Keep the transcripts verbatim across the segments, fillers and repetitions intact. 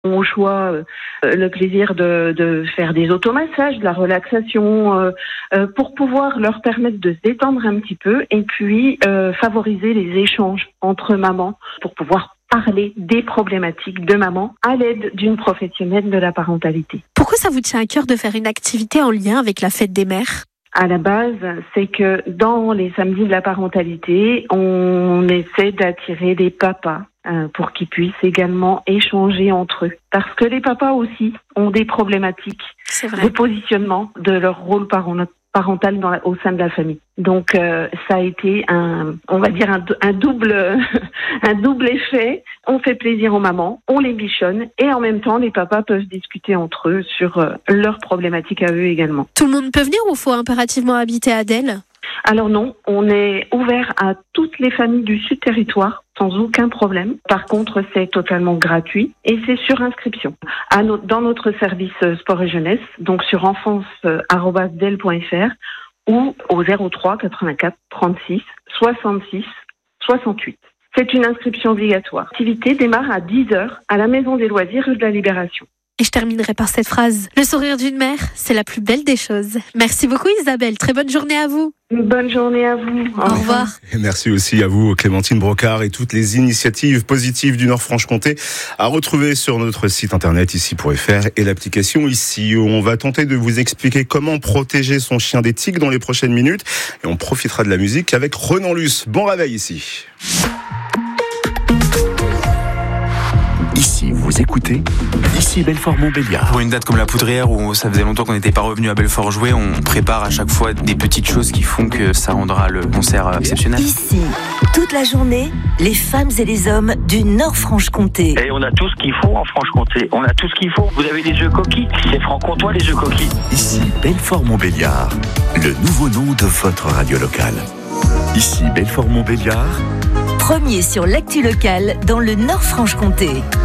au choix euh, le plaisir de, de faire des automassages, de la relaxation, euh, euh, pour pouvoir leur permettre de se détendre un petit peu et puis euh, favoriser les échanges entre mamans pour pouvoir parler des problématiques de maman à l'aide d'une professionnelle de la parentalité. Pourquoi ça vous tient à cœur de faire une activité en lien avec la fête des mères ? À la base, c'est que dans les samedis de la parentalité, on essaie d'attirer des papas euh, pour qu'ils puissent également échanger entre eux. Parce que les papas aussi ont des problématiques de positionnement de leur rôle parental parental dans la, au sein de la famille. Donc euh, ça a été un, on va dire un, un double, un double effet. On fait plaisir aux mamans, on les bichonne et en même temps les papas peuvent discuter entre eux sur euh, leurs problématiques à eux également. Tout le monde peut venir ou faut impérativement habiter à Delle ? Alors non, on est ouvert à toutes les familles du Sud Territoire sans aucun problème. Par contre, c'est totalement gratuit et c'est sur inscription. À no- dans notre service sport et jeunesse, donc sur enfance arobase del point f r ou au zéro trois quatre-vingt-quatre trente-six soixante-six soixante-huit. C'est une inscription obligatoire. L'activité démarre à dix heures à la Maison des Loisirs rue de la Libération. Et je terminerai par cette phrase. Le sourire d'une mère, c'est la plus belle des choses. Merci beaucoup Isabelle. Très bonne journée à vous. Bonne journée à vous. Au, Au revoir. Et merci aussi à vous Clémentine Brocard et toutes les initiatives positives du Nord-Franche-Comté à retrouver sur notre site internet ici point f r et l'application ici. On va tenter de vous expliquer comment protéger son chien des tiques dans les prochaines minutes et on profitera de la musique avec Renan Luce. Bon réveil ici. Ici, vous écoutez Ici Belfort-Montbéliard. Pour une date comme la Poudrière où ça faisait longtemps qu'on n'était pas revenu à Belfort jouer, on prépare à chaque fois des petites choses qui font que ça rendra le concert exceptionnel. Ici, toute la journée, les femmes et les hommes du Nord-Franche-Comté. Et on a tout ce qu'il faut en Franche-Comté. On a tout ce qu'il faut. Vous avez les œufs coquilles. C'est franc-comtois les œufs coquilles. Ici Belfort-Montbéliard, le nouveau nom de votre radio locale. Ici Belfort-Montbéliard. Premier sur l'actu locale dans le Nord-Franche-Comté.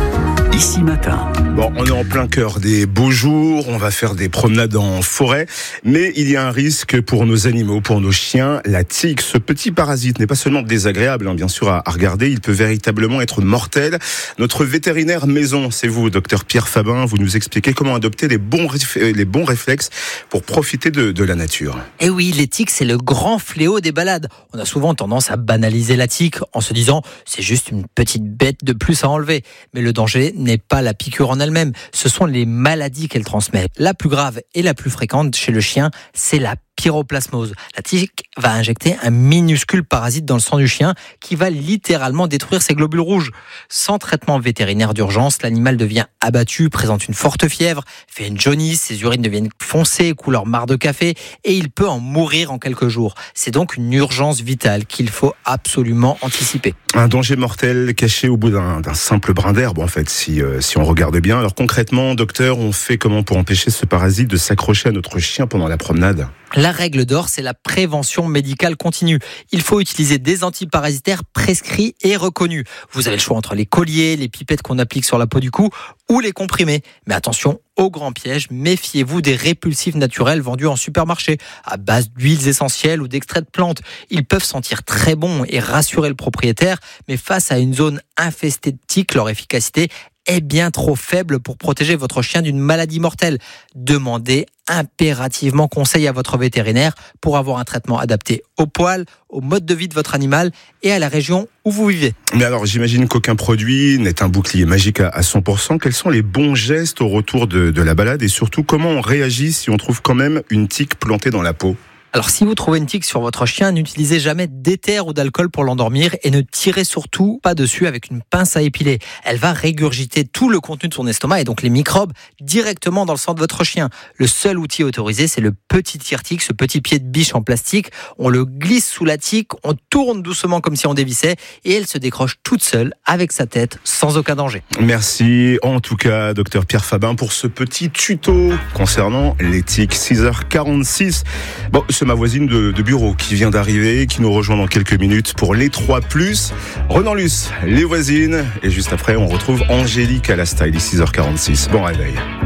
Ici matin. Bon, on est en plein cœur des beaux jours, on va faire des promenades en forêt, mais il y a un risque pour nos animaux, pour nos chiens, la tique. Ce petit parasite n'est pas seulement désagréable, hein, bien sûr, à, à regarder, il peut véritablement être mortel. Notre vétérinaire maison, c'est vous, docteur Pierre Fabin, vous nous expliquez comment adopter les bons, les bons réflexes pour profiter de, de la nature. Eh oui, les tiques, c'est le grand fléau des balades. On a souvent tendance à banaliser la tique en se disant c'est juste une petite bête de plus à enlever. Mais le danger n'est pas la piqûre en elle-même, ce sont les maladies qu'elle transmet. La plus grave et la plus fréquente chez le chien, c'est la pyroplasmose. La tique va injecter un minuscule parasite dans le sang du chien qui va littéralement détruire ses globules rouges. Sans traitement vétérinaire d'urgence, l'animal devient abattu, présente une forte fièvre, fait une jaunisse, ses urines deviennent foncées, couleur marc de café et il peut en mourir en quelques jours. C'est donc une urgence vitale qu'il faut absolument anticiper. Un danger mortel caché au bout d'un, d'un simple brin d'herbe, en fait, si, euh, si on regarde bien. Alors concrètement, docteur, on fait comment pour empêcher ce parasite de s'accrocher à notre chien pendant la promenade ? La règle d'or, c'est la prévention médicale continue. Il faut utiliser des antiparasitaires prescrits et reconnus. Vous avez le choix entre les colliers, les pipettes qu'on applique sur la peau du cou ou les comprimés. Mais attention, au grand piège, méfiez-vous des répulsifs naturels vendus en supermarché à base d'huiles essentielles ou d'extraits de plantes. Ils peuvent sentir très bon et rassurer le propriétaire, mais face à une zone infestée de tiques, leur efficacité est bien trop faible pour protéger votre chien d'une maladie mortelle. Demandez impérativement conseil à votre vétérinaire pour avoir un traitement adapté au poil, au mode de vie de votre animal et à la région où vous vivez. Mais alors, j'imagine qu'aucun produit n'est un bouclier magique à cent pour cent. Quels sont les bons gestes au retour de, de la balade et surtout, comment on réagit si on trouve quand même une tique plantée dans la peau ? Alors si vous trouvez une tique sur votre chien, n'utilisez jamais d'éther ou d'alcool pour l'endormir et ne tirez surtout pas dessus avec une pince à épiler. Elle va régurgiter tout le contenu de son estomac et donc les microbes directement dans le sang de votre chien. Le seul outil autorisé, c'est le petit tire-tique, ce petit pied de biche en plastique. On le glisse sous la tique, on tourne doucement comme si on dévissait et elle se décroche toute seule avec sa tête sans aucun danger. Merci en tout cas, docteur Pierre Fabin, pour ce petit tuto concernant les tiques. six heures quarante-six. Bon, c'est ma voisine de, de bureau qui vient d'arriver, qui nous rejoint dans quelques minutes pour les trois plus. Renan Luce, les voisines. Et juste après, on retrouve Angélique à la style, six heures quarante-six. Bon réveil.